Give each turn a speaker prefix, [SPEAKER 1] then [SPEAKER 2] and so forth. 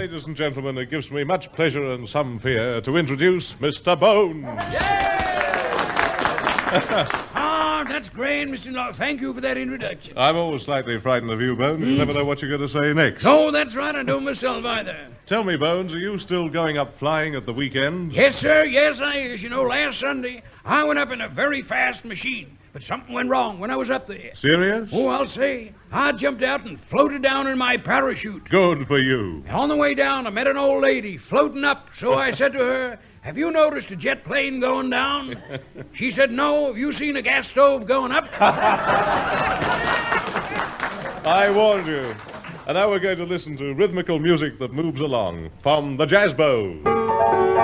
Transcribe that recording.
[SPEAKER 1] ladies and gentlemen, it gives me much pleasure and some fear to introduce Mr. Bones.
[SPEAKER 2] That's great, Mr. Law. Thank you for that introduction.
[SPEAKER 1] I'm always slightly frightened of you, Bones. You never know what you're going to say next.
[SPEAKER 2] No, that's right. I don't myself either.
[SPEAKER 1] Tell me, Bones, are you still going up flying at the weekend?
[SPEAKER 2] Yes, sir. Yes, I is. You know, last Sunday, I went up in a very fast machine. But something went wrong when I was up there.
[SPEAKER 1] Serious?
[SPEAKER 2] Oh, I'll say. I jumped out and floated down in my parachute.
[SPEAKER 1] Good for you.
[SPEAKER 2] And on the way down, I met an old lady floating up. So I said to her, "Have you noticed a jet plane going down?" She said, "No. Have you seen a gas stove going up?"
[SPEAKER 1] I warned you. And now we're going to listen to rhythmical music that moves along from the Jazz Bows.